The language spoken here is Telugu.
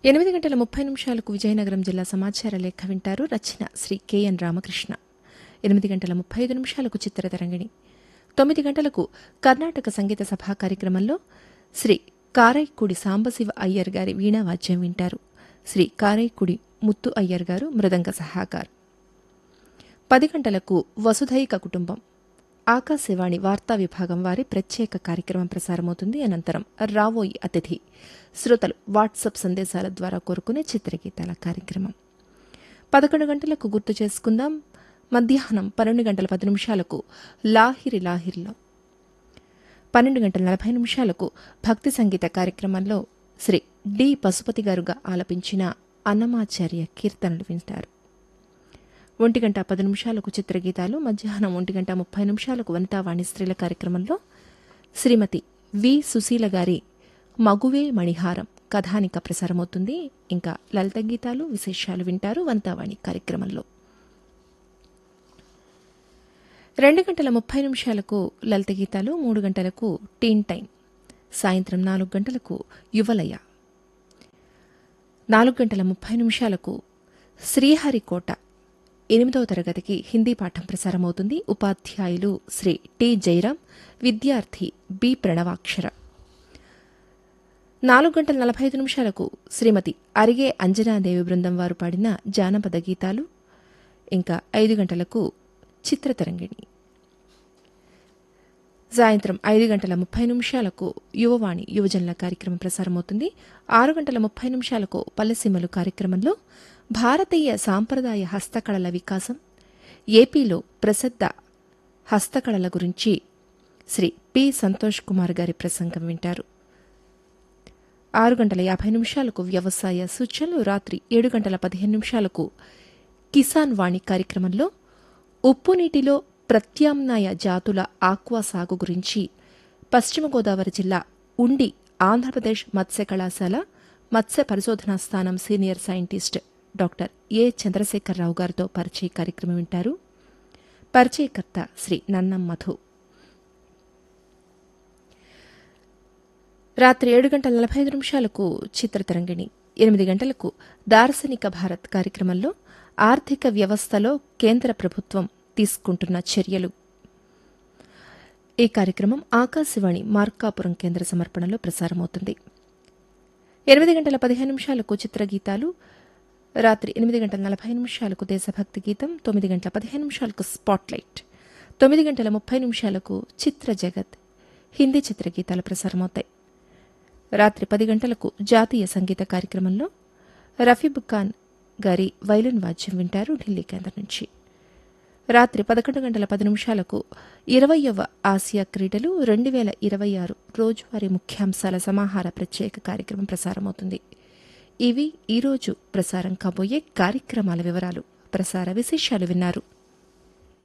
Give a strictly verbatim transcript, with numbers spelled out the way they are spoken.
ఎనిమిది గంటల ముప్పై నిమిషాలకు విజయనగరం జిల్లా సమాచార లేఖ వింటారు. రచన శ్రీ కెఎన్ రామకృష్ణ. ఎనిమిది గంటల ముప్పై ఐదు నిమిషాలకు చిత్రతరంగిణి. తొమ్మిది గంటలకు కర్ణాటక సంగీత సభా కార్యక్రమంలో శ్రీ కారైక్కుడి సాంబశివ అయ్యర్ గారి వీణావాద్యం వింటారు. శ్రీ కారైక్కుడి ముత్తు అయ్యర్ గారు మృదంగ సహాకార్. పది గంటలకు వసుధైక కుటుంబం ఆకాశవాణి వార్తా విభాగం వారి ప్రత్యేక కార్యక్రమం ప్రసారమవుతుంది. అనంతరం రావోయి అతిథి శ్రోతలు వాట్సాప్ సందేశాల ద్వారా కోరుకునే చిత్రగీతాల కార్యక్రమం. పదకొండు గంటలకు గుర్తు చేసుకుందాం. మధ్యాహ్నం పన్నెండు గంటల పది నిమిషాలకు లాహిరి లాహిరిలో, పన్నెండు గంటల నలభై నిమిషాలకు భక్తి సంగీత కార్యక్రమంలో శ్రీ డి పశుపతి గారుగా ఆలపించిన అన్నమాచార్య కీర్తనలు వింటారు. ఒంటి గంట పది నిమిషాలకు చిత్రగీతాలు. మధ్యాహ్నం ఒంటి గంట ముప్పై నిమిషాలకు వనితావాణి స్త్రీల కార్యక్రమంలో శ్రీమతి వి సుశీల గారి మగువే మణిహారం కథానిక ప్రసారమవుతుంది. ఇంకా లలిత గీతాలు విశేషాలు వింటారు వనితావాణి కార్యక్రమంలో. రెండు గంటల ముప్పై నిమిషాలకు లలిత గీతాలు. మూడు గంటలకు టీన్ టైం. సాయంత్రం నాలుగు గంటలకు యువలయ. నాలుగు గంటల ముప్పై నిమిషాలకు శ్రీహరికోట ఎనిమిదవ తరగతికి హిందీ పాఠం ప్రసారమవుతుంది. ఉపాధ్యాయులు శ్రీ టి జయరాం, విద్యార్థి బి ప్రణవాక్షర. నాలుగు గంటల నలభై ఐదు నిమిషాలకు శ్రీమతి అరిగే అంజనాదేవి బృందం వారు పాడిన జానపద గీతాలు. ఇంకా ఐదు గంటలకు చిత్రతరంగిణి. సాయంత్రం ఐదు గంటల ముప్పై నిమిషాలకు యువవాణి యువజనుల కార్యక్రమం ప్రసారమవుతుంది. ఆరు గంటల ముప్పై నిమిషాలకు పల్లెసీమలు కార్యక్రమంలో భారతీయ సాంప్రదాయ హస్తకళల వికాసం, ఏపీలో ప్రసిద్ధ హస్తకళల గురించి శ్రీ పి సంతోష్ కుమార్ గారి ప్రసంగం వింటారు. ఆరు గంటల యాభై నిమిషాలకు వ్యవసాయ సూచనలు. రాత్రి ఏడు గంటల పదిహేను నిమిషాలకు కిసాన్ వాణి కార్యక్రమంలో ఉప్పు నీటిలో ప్రత్యామ్నాయ జాతుల ఆక్వా సాగు గురించి పశ్చిమ గోదావరి జిల్లా ఉండి ఆంధ్రప్రదేశ్ మత్స్య కళాశాల మత్స్య పరిశోధనా స్థానం సీనియర్ సైంటిస్ట్ డాక్టర్ ఏ చంద్రశేఖరరావు గారితో పరిచయ కార్యక్రమం వింటారు. పరిచయకర్త శ్రీ నన్నం మధు. రాత్రి ఏడు గంటల నలభై ఐదు నిమిషాలకు చిత్రతరంగిణి. ఎనిమిది గంటలకు దార్శనిక భారత్ కార్యక్రమంలో ఆర్థిక వ్యవస్థలో కేంద్ర ప్రభుత్వం తీసుకుంటున్న చర్యలు. ఈ కార్యక్రమం ఆకాశవాణి మార్కాపురం కేంద్ర సమర్పణలో ప్రసారమవుతుంది. ఎనిమిది గంటల పదిహేను నిమిషాలకు చిత్రగీతాలు. రాత్రి ఎనిమిది గంటల నలభై నిమిషాలకు దేశభక్తి గీతం. తొమ్మిది గంటల పదిహేను నిమిషాలకు స్పాట్లైట్. తొమ్మిది గంటల ముప్పై నిమిషాలకు చిత్ర జగత్ హిందీ చిత్రగీతాలు ప్రసారమవుతాయి. రాత్రి పది గంటలకు జాతీయ సంగీత కార్యక్రమంలో రఫీబ్ ఖాన్ గారి వైలిన్ వాద్యం వింటారు ఢిల్లీ కేంద్రం నుంచి. రాత్రి పదకొండు గంటల పది నిమిషాలకు ఇరవయవ ఆసియా క్రీడలు రెండు వేల ఇరవై ఆరు రోజువారీ ముఖ్యాంశాల సమాహార ప్రత్యేక కార్యక్రమం ప్రసారమవుతుంది. ఇవి ఈరోజు ప్రసారం కాబోయే కార్యక్రమాల వివరాలు. ప్రసార విశేషాలు విన్నారు.